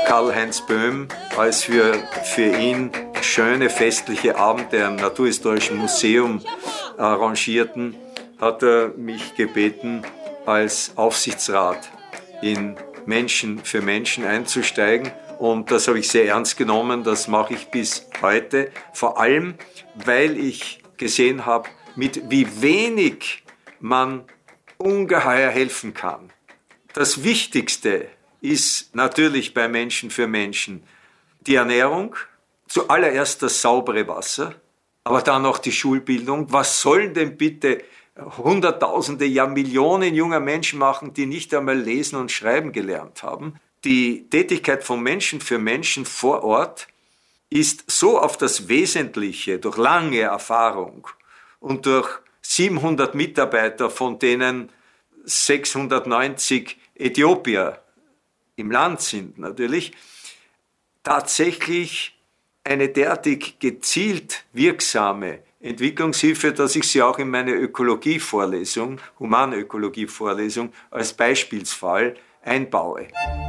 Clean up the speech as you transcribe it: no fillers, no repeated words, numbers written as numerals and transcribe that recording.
Karl-Heinz Böhm, als wir für ihn schöne festliche Abende am Naturhistorischen Museum arrangierten, hat er mich gebeten, als Aufsichtsrat in Menschen für Menschen einzusteigen. Und das habe ich sehr ernst genommen, das mache ich bis heute. Vor allem, weil ich gesehen habe, mit wie wenig man ungeheuer helfen kann. Das Wichtigste ist natürlich bei Menschen für Menschen die Ernährung, zuallererst das saubere Wasser, aber dann auch die Schulbildung. Was sollen denn bitte Hunderttausende, ja Millionen junger Menschen machen, die nicht einmal lesen und schreiben gelernt haben? Die Tätigkeit von Menschen für Menschen vor Ort ist so auf das Wesentliche, durch lange Erfahrung und durch 700 Mitarbeiter, von denen 690 Äthiopier im Land sind natürlich, tatsächlich eine derartig gezielt wirksame Entwicklungshilfe, dass ich sie auch in meine Ökologievorlesung, Humanökologievorlesung, als Beispielsfall einbaue.